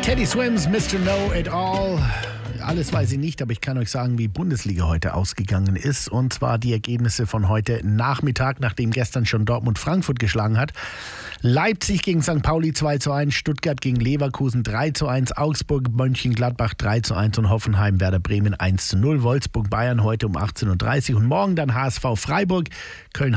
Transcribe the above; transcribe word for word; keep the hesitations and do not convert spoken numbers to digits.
Teddy Swims, Mister Know It All. Alles weiß ich nicht, aber ich kann euch sagen, wie Bundesliga heute ausgegangen ist. Und zwar die Ergebnisse von heute Nachmittag, nachdem gestern schon Dortmund Frankfurt geschlagen hat. Leipzig gegen Sankt Pauli zwei zu eins, Stuttgart gegen Leverkusen drei zu eins, Augsburg Mönchengladbach drei zu eins und Hoffenheim Werder Bremen eins zu null. Wolfsburg Bayern heute um achtzehn Uhr dreißig und morgen dann H S V Freiburg, Köln